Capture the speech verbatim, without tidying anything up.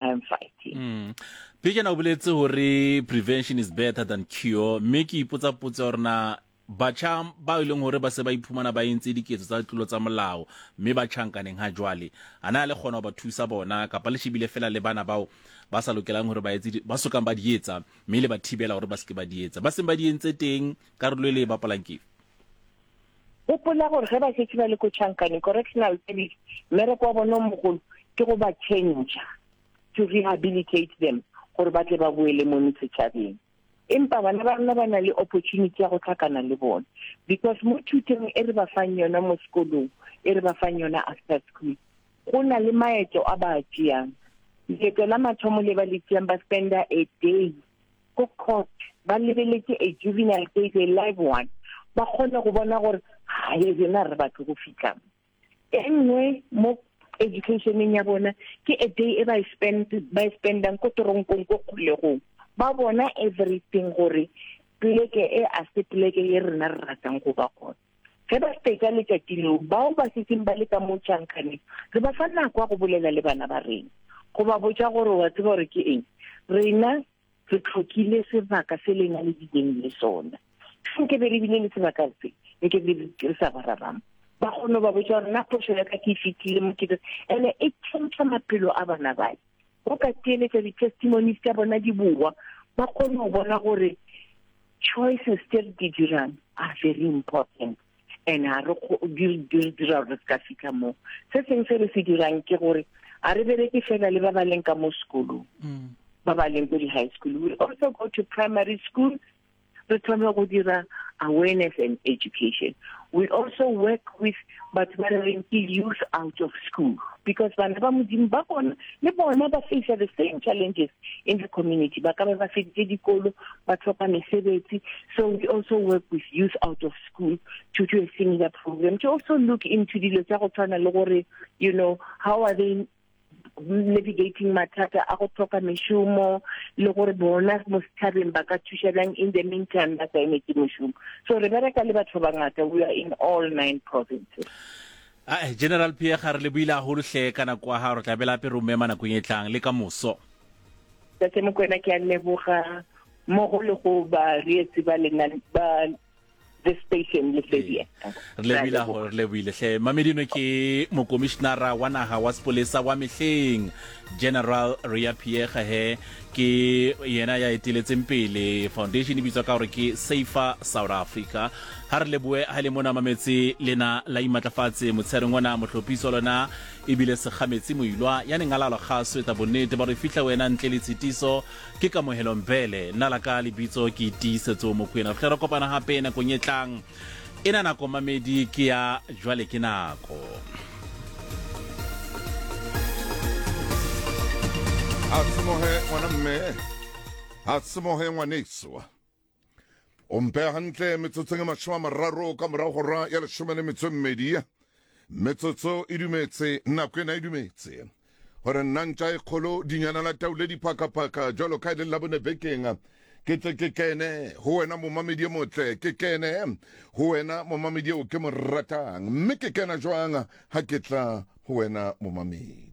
I'm fighting. Mm. Pejana o boletse hore prevention is better than cure. Me ke ipotsa potsa hore na batjha ba ileng hore ba se ba iphumana ba entse diketso tsa tlolo tsa molao mme ba tjhankaneng ha jwale ana le kgona ba thusa bona kapa le shebile fela le bana bao ba sa lokelang hore ba etse ba sokang ba dietsa mme le ba thibela hore ba se ke ba dietsa ba seng ba dientse teng karolo le ba palanki o pola gore ge ba se ba le ko tjhankaneng correctional service mere kwa bona mogolo ke go ba change to rehabilitate them gore ba tle ba boele mo setšhabeng empa bana ba rona ba na le opportunity ya go tlhakana le bona because mo thuteng e re ba fang yona mo sekolong e re ba fang yona after school go na le maeto a ba tšeang leeto la mathomo le ba le tšeang ba spenda a day ko court ba lebeletse a juvenile case a live one ba kgone go bona gore ha e rena re batho go fitlha enngwe mo educationeng ya bona ke a day e ba spend ba spendang ko toronkong ko khulegong ba bona everything gore pleke e a se pleke e rena re ratang go ba gona ge ba steka le tšatilo bao ba setseng ba le ka mo tšhankaneng re ba fa nako go bolela le bana ba rena go ba botša gore wa tseba gore ke eng rena re tlhokile sebaka se le na le dideng le sona nke be re bile le sebaka se nke be re sa ba rarang ba kgone ba botša gore na phoso ya ka ke fitile mo ke ene e tšhentšha maphelo a bana ba go ka tieletsa di-testimonies tsa bona di bua ba kgone go bona gore choices tse re di dirang are very important and a re dira gore se ka fitlha mo se sengwe se re se dirang ke gore a re bereke fela le ba ba leng ka mo sekolong ba ba leng ko di-high school we also go to primary school re thome go dira awareness and education. We also work with but youth out of school because bana ba modimo ba bona le bona ba face the same challenges in the community ba ka ba fetse dikolo ba tlhoka mesebetsi so we also work with youth out of school to do a similar program to also look into dilo tsa go tshwana le gore you know how are they navigating mathata a go tlhoka meshumo le gore bona mo setšhabeng ba ka thušelang in the meantime ba sa emetse meshumo so re bereka le batho ba ngata we are in all nine provinces. Ah, General Pierre ga re le buile go hle kana kwa ha re tla bela pe ro mema nakong e tlang le ka moso tse mo kwena ke a leboga mo go le go ba rietsi ba lena ba the station le fedie re le buile go le buile hle mamedino ke mo commissioner wa naga wa sepolesa wa Mehleng General Ria Pierre he ke yena ya eteletseng pele foundation e bitswa ka gore ke Safer South Africa ha re le bue ha le mona mametse lena la imatlafatse motsereng wana motlhopiso lona e bile se khametsi moilwa ya nengalalo ga sweta bonnete ba re fitla wena ntle le tshitiso ke ka mohelo mbele nna la ka lebitso ke tisetso mo kwena re kopana hape na konyetlang ena nako mamedi ke ya jwale ke nako Atsumohe ngwana mme Atsumohe ngwaneso Ompe hantle metsotso e mashome a mararo ka morao go ra ya leshome le metso e mmedi metsotso e dumetse nako ena e dumetse gore nnantja e kgolo dinyana la taule diphakapaka jalo ka ile la bone bekeng ke tle ke kene ho wena mo mamedi motle ke kene ho wena mo mamedi o ke mo ratang mme ke kena jwang ha ke tla ho wena mo mamedi